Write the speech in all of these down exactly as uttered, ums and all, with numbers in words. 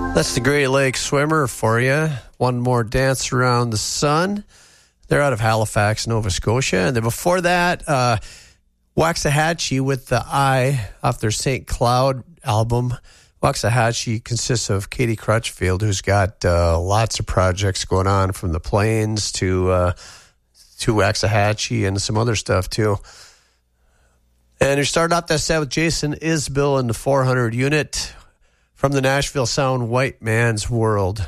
That's the Great Lakes Swimmer for you. One more dance around the sun. They're out of Halifax, Nova Scotia. And then before that, uh, Waxahachie with the Eye off their Saint Cloud album. Waxahachie consists of Katie Crutchfield, who's got uh, lots of projects going on from the Plains to uh, to Waxahachie and some other stuff too. And we started off that set with Jason Isbell in the four hundred unit from the Nashville Sound, White Man's World.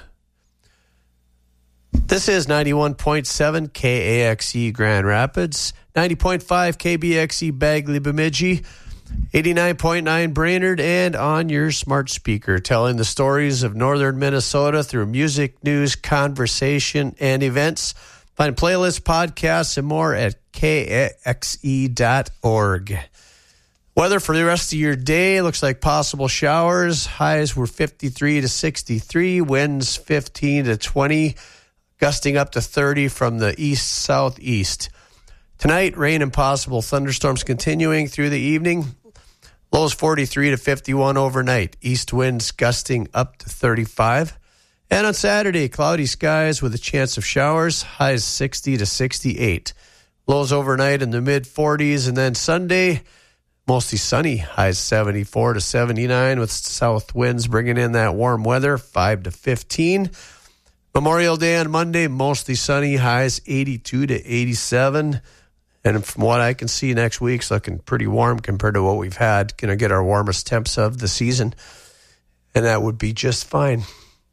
This is ninety-one point seven K A X E Grand Rapids, ninety point five K B X E Bagley Bemidji, eighty-nine point nine Brainerd, and on your smart speaker, telling the stories of northern Minnesota through music, news, conversation, and events. Find playlists, podcasts, and more at K A X E dot org. Weather for the rest of your day looks like possible showers. Highs were fifty-three to sixty-three, winds fifteen to twenty, gusting up to thirty from the east-southeast. Tonight, rain and possible thunderstorms continuing through the evening. Lows forty-three to fifty-one overnight. East winds gusting up to thirty-five. And on Saturday, cloudy skies with a chance of showers. Highs sixty to sixty-eight. Lows overnight in the mid-forties. And then Sunday, mostly sunny, highs seventy-four to seventy-nine with south winds bringing in that warm weather, five to fifteen. Memorial Day on Monday, mostly sunny, highs eighty-two to eighty-seven. And from what I can see, next week's looking pretty warm compared to what we've had. Going to get our warmest temps of the season, and that would be just fine.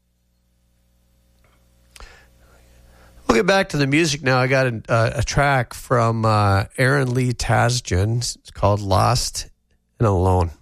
We'll get back to the music now. I got a, uh, a track from uh, Aaron Lee Tasjan. It's called Lost and Alone.